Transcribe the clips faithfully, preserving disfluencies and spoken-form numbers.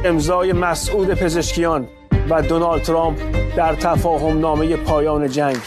امضای مسعود پزشکیان و دونالد ترامپ در تفاهم نامه پایان جنگ.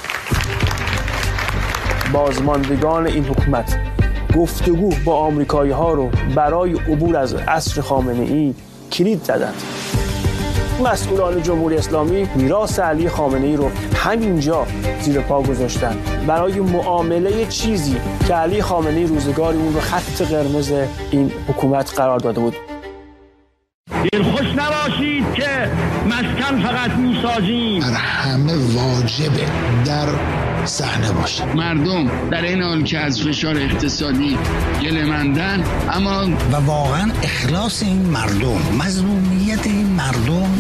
بازماندگان این حکومت گفتگو با آمریکایی ها رو برای عبور از عصر خامنه ای کلید زدند. مسئولان جمهوری اسلامی میراث علی خامنه ای رو همینجا زیر پا گذاشتن برای معامله چیزی که علی خامنه ای روزگاری اون رو خط قرمز این حکومت قرار داده بود. دلخوش نباشید که مسکن فقط میسازیم. بر همه واجبه در صحنه باشه. مردم در این حال که از فشار اقتصادی گله‌مندن، اما و واقعا اخلاص این مردم، مظلومیت این مردم،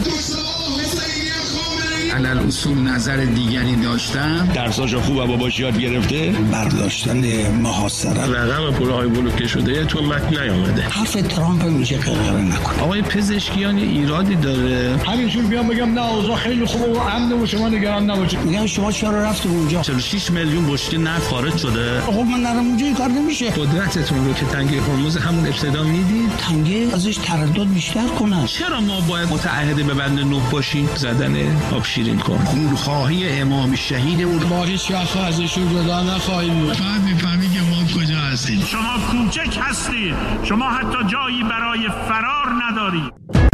علل اصول نظر دیگری داشتن، درساش خوب و باباش یاد گرفته، برداشتن محاصره، رقم پولهای بلوکه شده تو متن نیامده. حرف ترامپ میشه غرغره نکن. آقای پزشکیان ایرادی داره. همینجور بیام بگم نه اوضاع خیلی خوبه و امن و شما نگران نباشید. میگم شما چرا رفتید اونجا؟ چهل و شش میلیون بشکه نفت خارج شده. خب من نرم اونجا این کار نمیشه. قدرتتون رو که تنگه هرمز همون ابتدا میدید، تنگه ازش تردد بیشتر کنن. چرا ما باید متعهد به بند نه باشیم؟ زدن آب شیرین کن. خونخواهی امام شهید اون ما هیچ وقت ازشون جدا نخواهیم بود. بعد میفهمی که ما کجا هستیم. شما کوچک هستید. شما حتی جایی برای فرار ندارید.